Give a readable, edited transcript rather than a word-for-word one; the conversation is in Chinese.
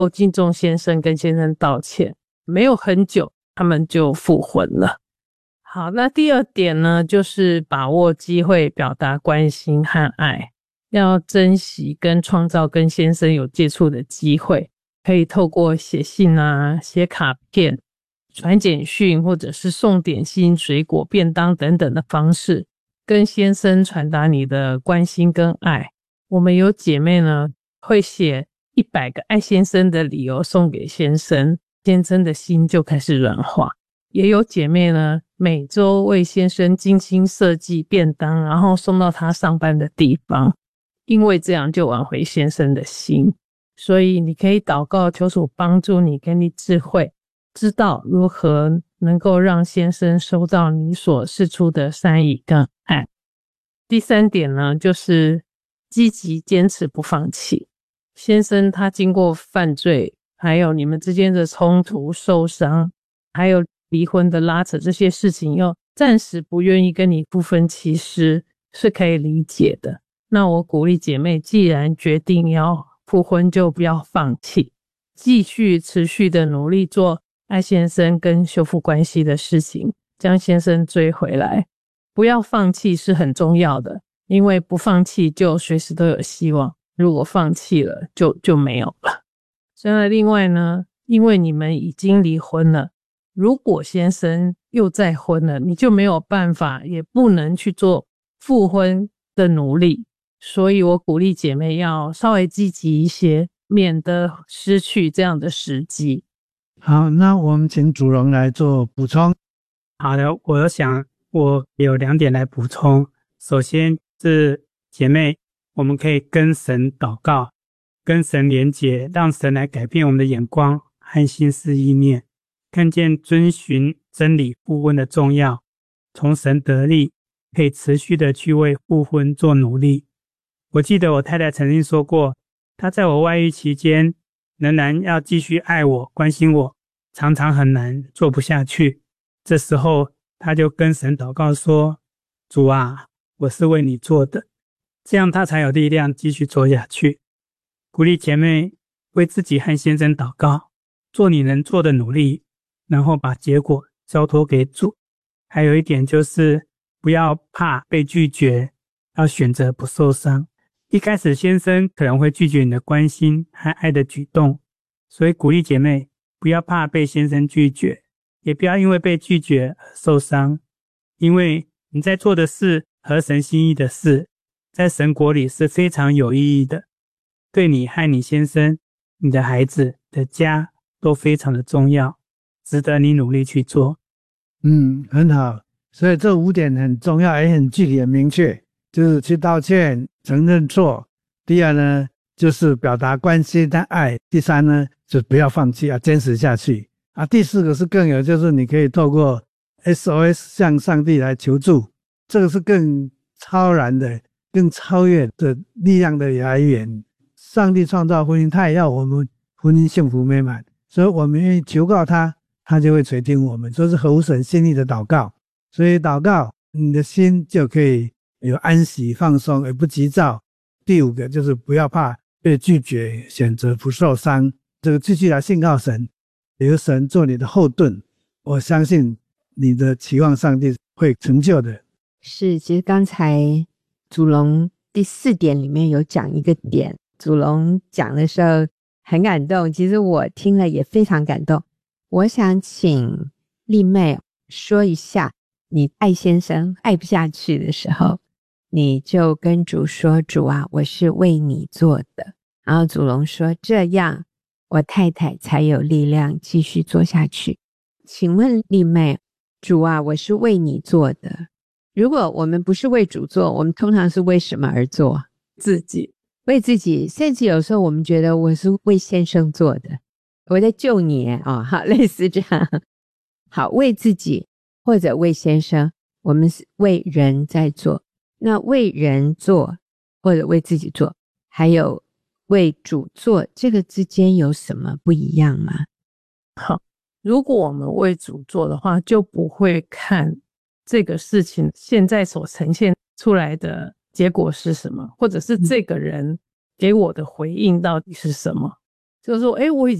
敬重先生，跟先生道歉，没有很久他们就复婚了。好，那第二点呢，就是把握机会表达关心和爱，要珍惜跟创造跟先生有接触的机会，可以透过写信啊、写卡片、传简讯，或者是送点心、水果、便当等等的方式，跟先生传达你的关心跟爱。我们有姐妹呢，会写100个爱先生的理由送给先生，先生的心就开始软化。也有姐妹呢，每周为先生精心设计便当，然后送到他上班的地方，因为这样就挽回先生的心。所以你可以祷告，求主帮助你，给你智慧，知道如何能够让先生收到你所释出的善意跟爱。第三点呢，就是积极坚持不放弃。先生他经过犯罪，还有你们之间的冲突、受伤，还有离婚的拉扯，这些事情又暂时不愿意跟你不分其实，是可以理解的。那我鼓励姐妹，既然决定要复婚，就不要放弃，继续持续的努力做爱先生跟修复关系的事情，将先生追回来。不要放弃是很重要的，因为不放弃就随时都有希望，如果放弃了就没有了。所以另外呢，因为你们已经离婚了，如果先生又再婚了，你就没有办法，也不能去做复婚的努力。所以我鼓励姐妹要稍微积极一些，免得失去这样的时机。 好，那我们请主荣来做补充。 好的，我想我有2点来补充。首先是姐妹，我们可以跟神祷告，跟神连结，让神来改变我们的眼光和心思意念，看见遵循真理复婚的重要，从神得力，可以持续的去为复婚做努力。我记得我太太曾经说过，她在我外遇期间仍然要继续爱我、关心我，常常很难，做不下去。这时候她就跟神祷告说，主啊，我是为你做的，这样她才有力量继续做下去。鼓励姐妹为自己和先生祷告，做你能做的努力，然后把结果交托给主。还有一点就是不要怕被拒绝，要选择不受伤。一开始先生可能会拒绝你的关心和爱的举动，所以鼓励姐妹不要怕被先生拒绝，也不要因为被拒绝而受伤，因为你在做的事合神心意的事，在神国里是非常有意义的，对你和你先生、你的孩子的家都非常的重要，值得你努力去做。 很好，所以这5点很重要，也很具体很明确，就是去道歉，承认错。第二呢，就是表达关心和爱。第三呢，就不要放弃，要坚持下去啊。第4个是更有，就是你可以透过 SOS 向上帝来求助，这个是更超然的、更超越的力量的来源。上帝创造婚姻，他也要我们婚姻幸福美满，所以我们愿意求告他，他就会垂听我们，这是合乎神心意的祷告。所以祷告，你的心就可以有安息放松，而不急躁。第5个就是不要怕被拒绝，选择不受伤，这个继续来信靠神，由神做你的后盾。我相信你的期望上帝会成就的。 是，其实刚才祖龙第4点里面有讲一个点，祖龙讲的时候很感动，其实我听了也非常感动。我想请丽妹说一下，你爱先生爱不下去的时候，你就跟主说，主啊，我是为你做的。然后祖龙说，这样我太太才有力量继续做下去。请问丽妹，主啊，我是为你做的。如果我们不是为主做，我们通常是为什么而做？ 自己， 为自己，甚至有时候我们觉得我是为先生做的，我在救你好，类似这样。好，为自己或者为先生，我们是为人在做。那为人做或者为自己做，还有为主做，这个之间有什么不一样吗？ 好，如果我们为主做的话，就不会看这个事情现在所呈现出来的结果是什么，或者是这个人给我的回应到底是什么。 就是说，我已